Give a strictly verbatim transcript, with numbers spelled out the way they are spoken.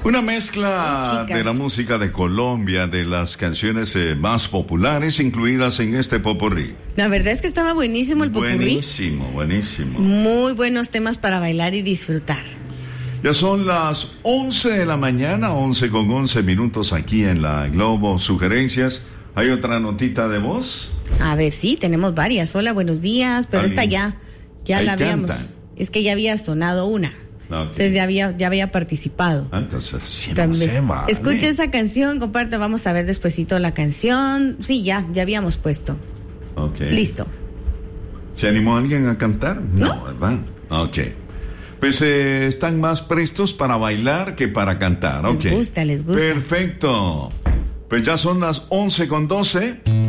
Una mezcla Chicas. de la música de Colombia, de las canciones eh, más populares incluidas en este popurrí. La verdad es que estaba buenísimo el popurrí. Buenísimo, buenísimo. Muy buenos temas para bailar y disfrutar. Ya son las once de la mañana, once con once minutos aquí en la Globo. ¿Sugerencias? ¿Hay otra notita de voz? A ver, sí, tenemos varias. Hola, buenos días, pero esta ya, ya Ahí la habíamos. cantan. Es que ya había sonado una. Okay. Entonces ya había, ya había participado. Ah, entonces, sí, no También. sé, vale. Escuche esa canción, comparte, vamos a ver despuesito la canción. Sí, ya, ya habíamos puesto. Okay. Listo. ¿Se animó alguien a cantar? No. ¿Verdad? Ok. Pues eh, están más prestos para bailar que para cantar. Les Ok. gusta, les gusta. Perfecto. Pues ya son las once con doce.